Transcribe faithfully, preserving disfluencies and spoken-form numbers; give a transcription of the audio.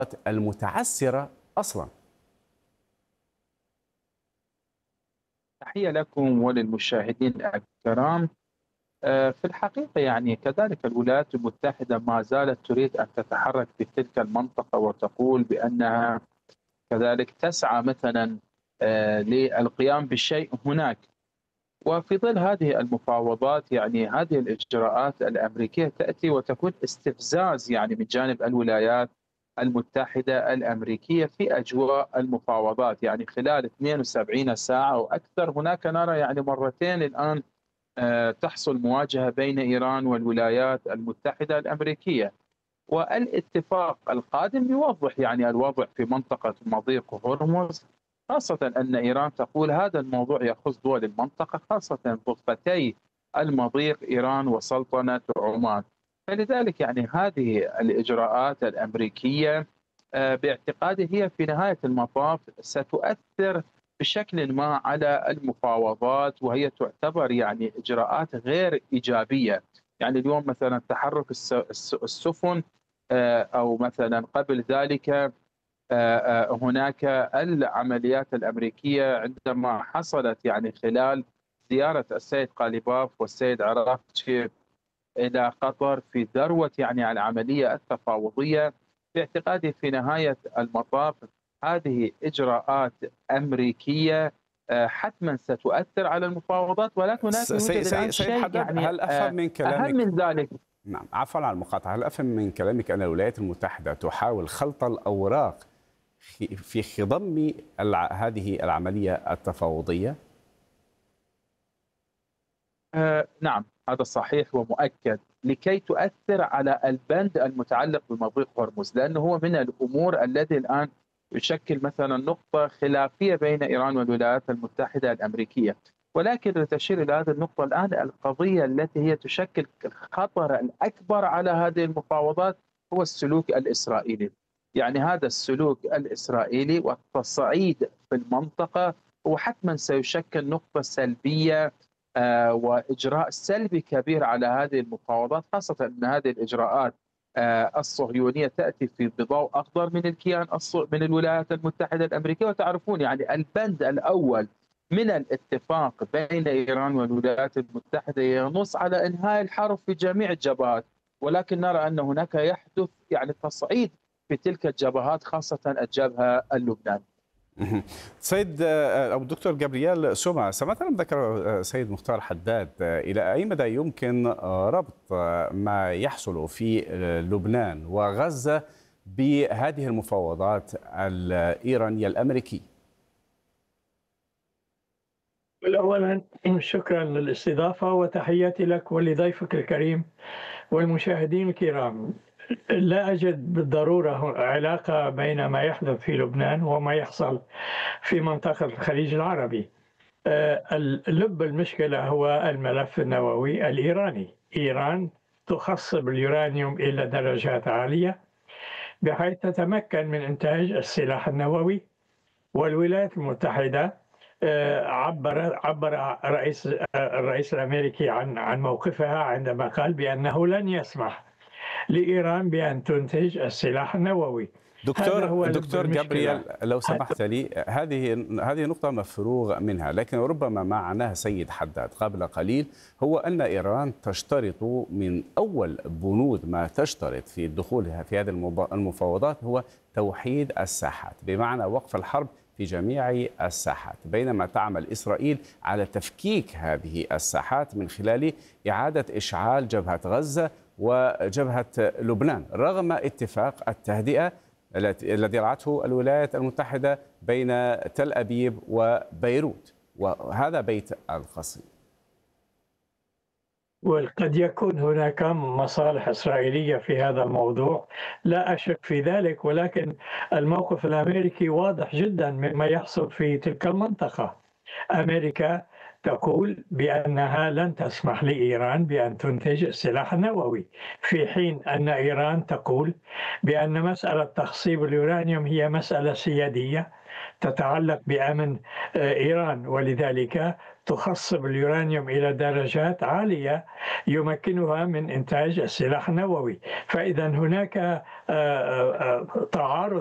المتعسرة أصلا. تحية لكم وللمشاهدين الكرام. آه، في الحقيقة يعني كذلك الولايات المتحدة ما زالت تريد أن تتحرك في تلك المنطقة وتقول بأنها كذلك تسعى مثلا آه، للقيام بالشيء هناك. وفي ظل هذه المفاوضات يعني هذه الإجراءات الأمريكية تأتي وتكون استفزاز يعني من جانب الولايات المتحدة الأمريكية في أجواء المفاوضات. يعني خلال اثنتين وسبعين ساعة أو أكثر هناك نرى يعني مرتين الآن آه، تحصل مواجهة بين إيران والولايات المتحدة الأمريكية. والاتفاق القادم يوضح يعني الوضع في منطقة مضيق هرمز، خاصة أن إيران تقول هذا الموضوع يخص دول المنطقة، خاصة ضفتي المضيق إيران وسلطنة عمان. فلذلك يعني هذه الإجراءات الأمريكية آه، باعتقادي هي في نهاية المطاف ستؤثر بشكل ما على المفاوضات، وهي تعتبر يعني إجراءات غير إيجابية. يعني اليوم مثلا تحرك الس- الس- السفن، آه، أو مثلا قبل ذلك آه، آه، هناك العمليات الأمريكية عندما حصلت يعني خلال زيارة السيد قاليباف والسيد عراقجي إلى قطر في ذروة يعني العملية التفاوضية. باعتقادي في نهاية المطاف هذه إجراءات أمريكية آه، حتما ستؤثر على المفاوضات، ولكن هناك س- سي- يوجد الآن سي- سيد شيء حداد، يعني هل أفهم آه، من أهم كلامك، من ذلك. نعم عفوا على المقاطعة، هل أفهم من كلامك أن الولايات المتحدة تحاول خلط الأوراق في في خضم الع- هذه العملية التفاوضية؟ آه نعم، هذا صحيح ومؤكد، لكي تؤثر على البند المتعلق بمضيق هرمز، لأنه هو من الأمور الذي الآن يشكل مثلا نقطة خلافية بين إيران والولايات المتحدة الأمريكية. ولكن لتشير إلى هذه النقطة الآن، القضية التي هي تشكل الخطر الأكبر على هذه المفاوضات هو السلوك الإسرائيلي. يعني هذا السلوك الإسرائيلي والتصعيد في المنطقة هو حتما سيشكل نقطة سلبية آه، واجراء سلبي كبير على هذه المفاوضات، خاصه ان هذه الاجراءات آه، الصهيونيه تاتي في بضوء اخضر من الكيان الص- من الولايات المتحده الامريكيه. وتعرفون يعني البند الاول من الاتفاق بين ايران والولايات المتحده ينص على انهاء الحرب في جميع الجبهات، ولكن نرى ان هناك يحدث يعني تصعيد في تلك الجبهات، خاصه الجبهه اللبنانيه. مهم. سيد آه، أو الدكتور جابرييل سوما، سمعت ما ذكر آه، سيد مختار حداد، آه، إلى أي مدى يمكن آه، ربط آه، ما يحصل في آه، لبنان وغزة بهذه المفاوضات الإيرانية الأمريكية؟ أولا شكرا للاستضافة وتحياتي لك ولضيفك الكريم والمشاهدين الكرام. لا أجد بالضرورة علاقة بين ما يحدث في لبنان وما يحصل في منطقة الخليج العربي. آه، لب المشكلة هو الملف النووي الإيراني. إيران تخصب اليورانيوم إلى درجات عالية بحيث تتمكن من إنتاج السلاح النووي. والولايات المتحدة آه، عبر عبر رئيس آه، الرئيس الامريكي عن عن موقفها عندما قال بانه لن يسمح لايران بان تنتج السلاح النووي. هذا دكتور هو لب دكتور المشكله. جابرييل، لو سمحت لي، هذه هذه نقطة مفروغ منها، لكن ربما ما عناه سيد حداد قبل قليل هو أن إيران تشترط من أول بنود ما تشترط في الدخول في هذه المفاوضات هو توحيد الساحات، بمعنى وقف الحرب في جميع الساحات، بينما تعمل إسرائيل على تفكيك هذه الساحات من خلال إعادة إشعال جبهة غزة وجبهة لبنان رغم اتفاق التهدئة الذي رعته الولايات المتحدة بين تل أبيب وبيروت، وهذا بيت القصيد. وقد يكون هناك مصالح إسرائيلية في هذا الموضوع، لا أشك في ذلك، ولكن الموقف الأمريكي واضح جدا مما يحصل في تلك المنطقة. أمريكا تقول بأنها لن تسمح لإيران بأن تنتج السلاح النووي، في حين أن إيران تقول بأن مسألة تخصيب اليورانيوم هي مسألة سيادية تتعلق بأمن إيران، ولذلك تخصب اليورانيوم إلى درجات عالية يمكنها من إنتاج السلاح النووي. فإذا هناك تعارض